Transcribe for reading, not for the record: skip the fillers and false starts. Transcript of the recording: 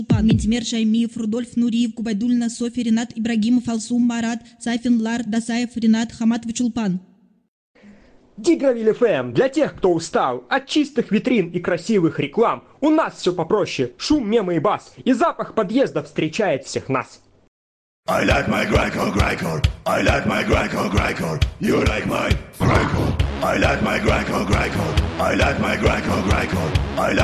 Ментимер, Шаймиев, Рудольф Нуриев, Губайдульна, Софья, Ренат, Ибрагимов, Алсум, Марат, Сайфин, Лар, Дасаев, Ренат, Хаматович, Улпан. Дигравиль ФМ для тех, кто устал от чистых витрин и красивых реклам. У нас все попроще, шум, мемы и бас, и запах подъезда встречает всех нас. I like my grindcore. I like my grindcore. You like my grindcore. I like my grindcore. I like my grindcore. I like